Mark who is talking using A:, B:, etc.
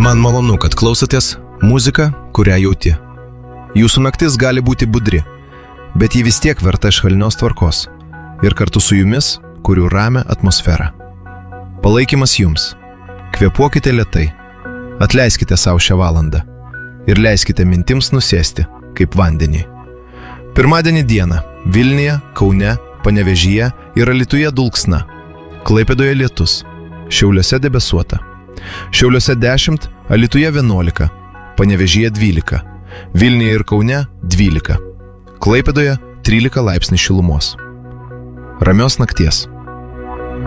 A: Man malonu, kad klausotės muziką, kurią jauti. Jūsų naktis gali būti budri, bet ji vis tiek verta švelnios tvarkos ir kartu su jumis kuriu ramią atmosferą. Palaikymas jums. Kvėpuokite lėtai, atleiskite savo šią valandą ir leiskite mintims nusėsti kaip vandeniai. Pirmadienį dieną Vilniuje, Kaune, Panevėžyje ir Alytuje dulksna, Klaipėdoje lietus, Šiauliuose debesuota. Šiauliuose 10, Alytuje 11, Panevėžyje 12, Vilniuje ir Kaune 12, Klaipėdoje 13 laipsnių šilumos. Ramios nakties.